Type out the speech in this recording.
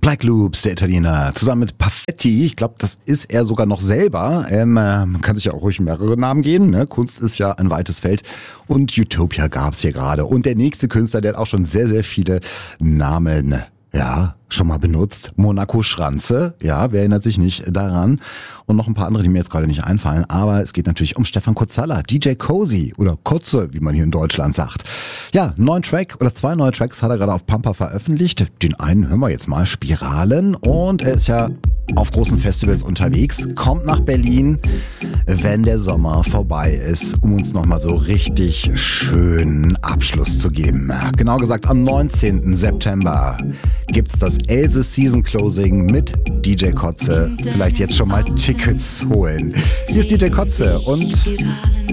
Black Loops, der Italiener, zusammen mit Perfetti. Ich glaube, das ist er sogar noch selber. Man kann sich ja auch ruhig mehrere Namen geben. Ne? Kunst ist ja ein weites Feld. Und Utopia gab's hier gerade. Und der nächste Künstler, der hat auch schon sehr, sehr viele Namen, ja, schon mal benutzt. Monaco Schranze, ja, wer erinnert sich nicht daran? Und noch ein paar andere, die mir jetzt gerade nicht einfallen. Aber es geht natürlich um Stefan Kotzalla, DJ Cozy oder Kotze, wie man hier in Deutschland sagt. Ja, zwei neue Tracks hat er gerade auf Pampa veröffentlicht. Den einen hören wir jetzt mal, Spiralen. Und er ist ja auf großen Festivals unterwegs, kommt nach Berlin, wenn der Sommer vorbei ist, um uns nochmal so richtig schönen Abschluss zu geben. Genau gesagt, am 19. September gibt's das Else Season Closing mit DJ Kotze. Vielleicht jetzt schon mal Tickets holen. Hier ist DJ Kotze und